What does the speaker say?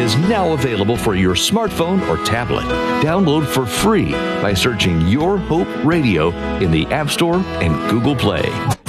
is now available for your smartphone or tablet. Download for free by searching Your Hope Radio in the App Store and Google Play.